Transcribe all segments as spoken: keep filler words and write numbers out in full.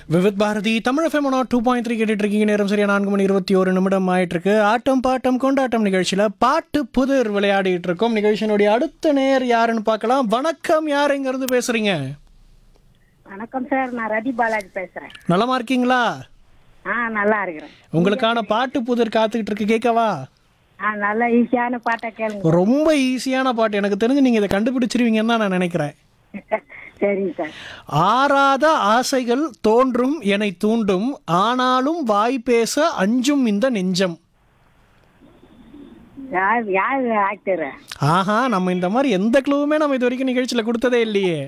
Vividh Bharathi Tamil FM two point three கேட்டுட்டு இருக்கீங்க. நேரம் சரியா நான்கு மணி இருபத்தி ஒரு நிமிடம் ஆயிட்டு இருக்கு. ஆட்டம் பாட்டம் கொண்டாட்டம் நிகழ்ச்சியில பாட்டு புதிர் விளையாடிட்டு இருக்கோம். நிகழ்ச்சியினுடைய அடுத்த நேர் யாருன்னு பார்க்கலாம். வணக்கம், யார் எங்க இருந்து பேசுறீங்க? வணக்கம் சார், நான் ரதி பாலாஜி பேசுறேன். நலமா இருக்கீங்களா? ஆ நல்லா இருக்கிறேன். உங்களுக்கான பாட்டு புதிர் காத்துக்கிட்டு இருக்கு, கேட்கவா? ஆ நல்ல ஈஸியான பாட்டை கேளுங்க. ரொம்ப ஈஸியான பாட்டு. எனக்கு தெரிஞ்சு நீங்க இதை கண்டுபிடிச்சிருவீங்கன்னு தான் நான் நினைக்கிறேன். சரிங்க சார். ஆறாத ஆசைகள் தோன்றும் என்னை தூண்டும், ஆனாலும் வாய் பேச அஞ்சும் இந்த நெஞ்சம். யார் யார் ஆக்டர்? ஆஹா, நம்ம இந்த மாதிரி எந்த க்ளூவுமே நம்ம இது வரைக்கும் நிகழ்ச்சியில கொடுத்ததே இல்லையே.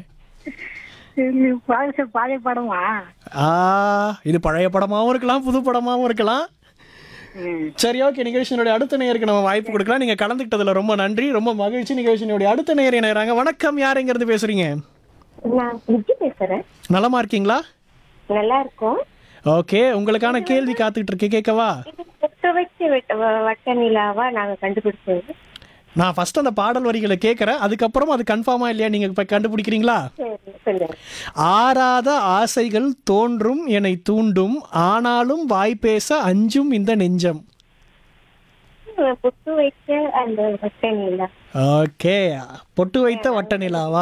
பழசு பழைய படமா? ஆ, இது பழைய படமாவும் இருக்கலாம், புது படமாவும் இருக்கலாம். சரி, ஓகே. நிகழ்ச்சியினுடைய அடுத்த நேருக்கு நம்ம வாய்ப்பு கொடுக்கலாம். நீங்க கலந்துக்கிட்டதுல ரொம்ப நன்றி, ரொம்ப மகிழ்ச்சி. நிகழ்ச்சியினுடைய அடுத்த நேர் இணையறாங்க. வணக்கம், யார் எங்க இருந்து பேசுறீங்க? நான் விஜி பேசுறேன். நலமா இருக்கீங்களா? நல்லா இருக்கும். ஓகே, உங்களுக்கான கேள்வி காத்துக்கிட்டு இருக்கு, கேட்கவா? பொட்டு வச்சு வட்ட நிலாவா நாங்க கண்டுபிடிச்சது. நான் ஃபர்ஸ்ட் அந்த பாடல் வரிகளை கேட்கறேன், அதுக்கப்புறம் அது கன்ஃபார்மா இல்லையா நீங்க இப்ப கண்டுபிடிக்கிறீங்களா? ஆறாத ஆசைகள் தோன்றும் என்னை தூண்டும், ஆனாலும் வாய் பேச அஞ்சும் இந்த நெஞ்சம். பொட்டு வைத்த அந்த வட்ட நிலா. ஓகே, பொட்டு வைத்த வட்ட நிலாவா?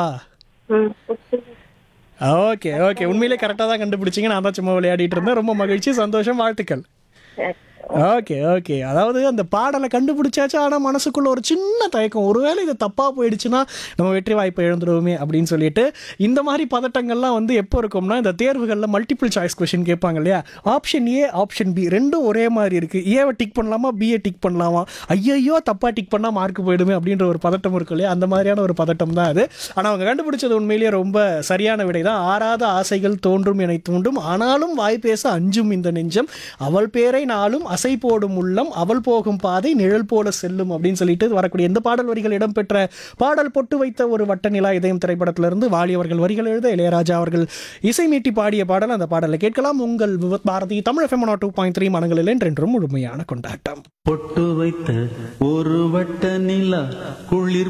ஓகே ஓகே, உண்மையிலே கரெக்டாக தான் கண்டுபிடிச்சிங்க. நான் தான் சும்மா விளையாடிட்டு இருந்தேன். ரொம்ப மகிழ்ச்சி, சந்தோஷம், வாழ்த்துக்கள். ஓகே ஓகே, அதாவது அந்த பாடலை கண்டுபிடிச்சாச்சு, ஆனால் மனசுக்குள்ள ஒரு சின்ன தயக்கம், ஒருவேளை இது தப்பாக போயிடுச்சுன்னா நம்ம வெற்றி வாய்ப்பை இழந்துடுவோமே அப்படின்னு சொல்லிட்டு. இந்த மாதிரி பதட்டங்கள்லாம் வந்து எப்போ இருக்கும்னா, இந்த தேர்வுகளில் மல்டிபிள் சாய்ஸ் கொஸ்டின் கேட்பாங்க இல்லையா? ஆப்ஷன் ஏ ஆப்ஷன் பி ரெண்டும் ஒரே மாதிரி இருக்குது. ஏவை டிக் பண்ணலாமா, பிஏ டிக் பண்ணலாமா, ஐயையோ தப்பாக டிக் பண்ணால் மார்க் போயிடுமே அப்படின்ற ஒரு பதட்டம் இருக்கும் இல்லையா? அந்த மாதிரியான ஒரு பதட்டம் தான் அது. ஆனால் அவங்க கண்டுபிடிச்சது உண்மையிலேயே ரொம்ப சரியான விடை தான். ஆறாத ஆசைகள் தோன்றும் என்னை தூண்டும், ஆனாலும் வாய் பேச அஞ்சும் இந்த நெஞ்சம், அவள் பேரை நாளும் அசை போடும் உள்ளம், அவள் போகும் பாதை நிழல் போல செல்லும் அப்படின்னு சொல்லிட்டு வரக்கூடிய எந்த பாடல் வரிகள் இடம்பெற்ற பாடல் பொட்டு வைத்த ஒரு வட்ட நிலா இதயம் திரைப்படத்திலிருந்து வாலி அவர்கள் வரிகள் எழுத இளையராஜா அவர்கள் இசை மீட்டி பாடிய பாடல். அந்த பாடலை கேட்கலாம். உங்கள் Vividh Bharathi Tamil FM two point three மனங்களில் என்றென்றும் முழுமையான கொண்டாட்டம். பொட்டு வைத்த ஒரு வட்ட நிலா குளிர்